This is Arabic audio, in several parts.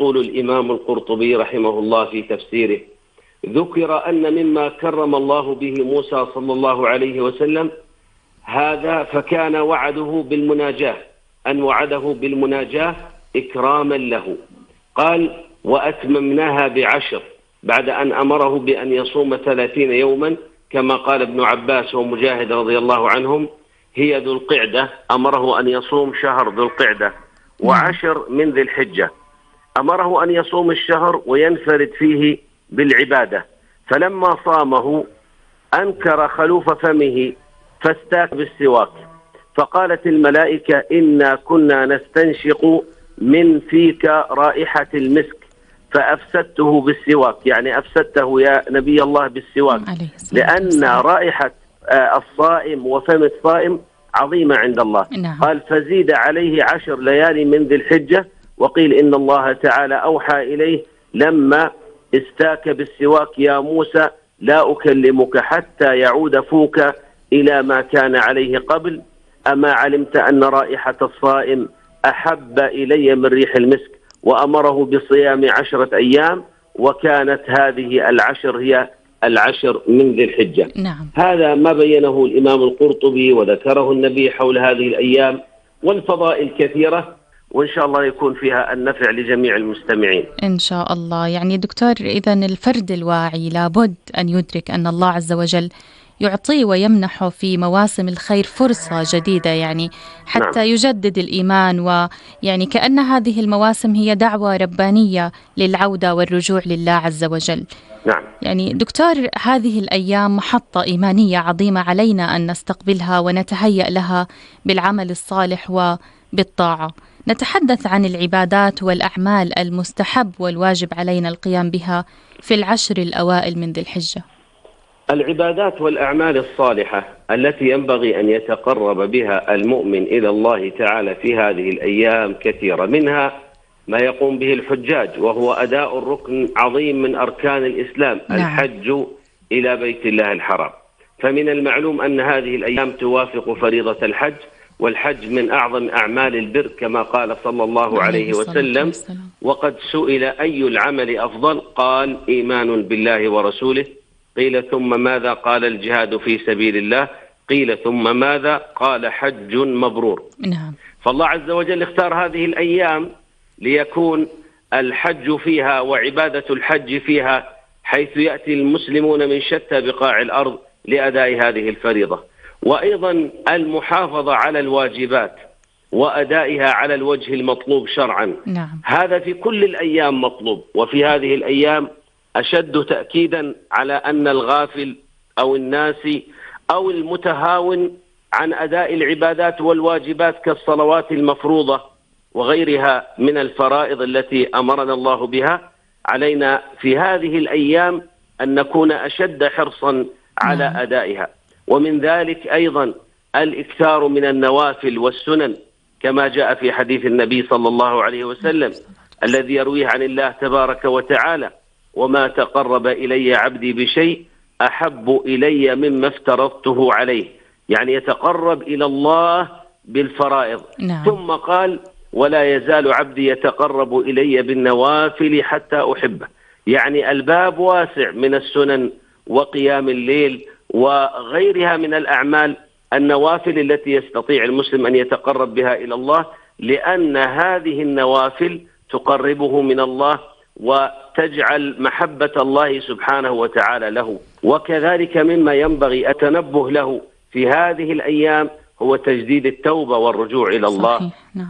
يقول الإمام القرطبي رحمه الله في تفسيره: ذكر أن مما كرم الله به موسى صلى الله عليه وسلم هذا فكان وعده بالمناجاة، أن وعده بالمناجاة إكراما له. قال: وأتممناها ب10، بعد أن أمره بأن يصوم 30 يوما كما قال ابن عباس ومجاهد رضي الله عنهم: هي ذو القعدة، أمره أن يصوم شهر ذو القعدة، و10 من ذي الحجة. أمره أن يصوم الشهر وينفرد فيه بالعبادة، فلما صامه أنكر خلوف فمه فاستاك بالسواك، فقالت الملائكة: إنا كنا نستنشق من فيك رائحة المسك فأفسدته بالسواك، يعني أفسدته يا نبي الله بالسواك، لأن رائحة الصائم وفم الصائم عظيمة عند الله. قال: فزيد عليه 10 ليالي من ذي الحجة. وقيل إن الله تعالى أوحى إليه لما استاك بالسواك: يا موسى لا أكلمك حتى يعود فوك إلى ما كان عليه قبل، أما علمت أن رائحة الصائم أحب إلي من ريح المسك، وأمره بصيام 10 أيام، وكانت هذه 10 هي 10 من ذي الحجة. هذا ما بينه الإمام القرطبي وذكره النبي حول هذه الأيام والفضائل كثيرة، وإن شاء الله يكون فيها النفع لجميع المستمعين إن شاء الله. يعني دكتور، إذن الفرد الواعي لابد أن يدرك أن الله عز وجل يعطيه ويمنحه في مواسم الخير فرصة جديدة، يعني حتى يجدد الإيمان، ويعني كأن هذه المواسم هي دعوة ربانية للعودة والرجوع لله عز وجل. يعني دكتور، هذه الأيام محطة إيمانية عظيمة علينا أن نستقبلها ونتهيأ لها بالعمل الصالح وبالطاعة. نتحدث عن العبادات والأعمال المستحب والواجب علينا القيام بها في ال10 الأوائل من ذي الحجة. العبادات والأعمال الصالحة التي ينبغي أن يتقرب بها المؤمن إلى الله تعالى في هذه الأيام كثيرة، منها ما يقوم به الحجاج، وهو أداء الركن عظيم من أركان الإسلام، الحج إلى بيت الله الحرام. فمن المعلوم أن هذه الأيام توافق فريضة الحج، والحج من أعظم أعمال البر كما قال صلى الله عليه وسلم: وقد سئل أي العمل أفضل؟ قال: إيمان بالله ورسوله. قيل: ثم ماذا؟ قال: الجهاد في سبيل الله. قيل: ثم ماذا؟ قال: حج مبرور. فالله عز وجل اختار هذه الأيام ليكون الحج فيها وعبادة الحج فيها، حيث يأتي المسلمون من شتى بقاع الأرض لأداء هذه الفريضة، وأيضا المحافظة على الواجبات وأدائها على الوجه المطلوب شرعا. هذا في كل الأيام مطلوب، وفي هذه الأيام أشد تأكيدا على أن الغافل أو الناسي أو المتهاون عن أداء العبادات والواجبات كالصلوات المفروضة وغيرها من الفرائض التي أمرنا الله بها، علينا في هذه الأيام أن نكون أشد حرصا على أدائها. ومن ذلك أيضا الإكثار من النوافل والسنن، كما جاء في حديث النبي صلى الله عليه وسلم الذي يرويه عن الله تبارك وتعالى: وما تقرب إلي عبدي بشيء أحب إلي مما افترضته عليه، يعني يتقرب إلى الله بالفرائض. ثم قال: ولا يزال عبدي يتقرب إلي بالنوافل حتى أحبه، يعني الباب واسع من السنن وقيام الليل وغيرها من الأعمال النوافل التي يستطيع المسلم أن يتقرب بها إلى الله، لأن هذه النوافل تقربه من الله وتجعل محبة الله سبحانه وتعالى له. وكذلك مما ينبغي التنبه له في هذه الأيام هو تجديد التوبة والرجوع إلى الله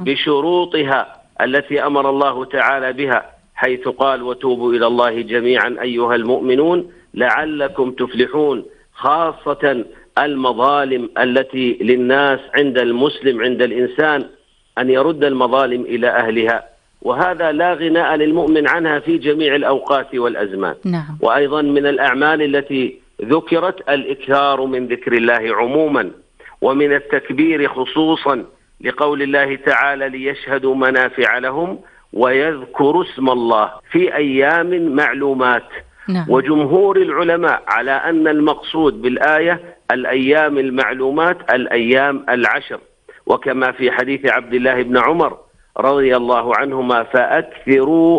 بشروطها التي أمر الله تعالى بها، حيث قال: وتوبوا إلى الله جميعا أيها المؤمنون لعلكم تفلحون، خاصة المظالم التي للناس عند المسلم عند الإنسان أن يرد المظالم إلى أهلها، وهذا لا غناء للمؤمن عنها في جميع الأوقات والأزمان. وأيضا من الأعمال التي ذكرت الإكثار من ذكر الله عموما، ومن التكبير خصوصا، لقول الله تعالى: ليشهدوا منافع لهم ويذكروا اسم الله في أيام معلومات. وجمهور العلماء على أن المقصود بالآية الأيام المعلومات الأيام 10، وكما في حديث عبد الله بن عمر رضي الله عنهما: فأكثروا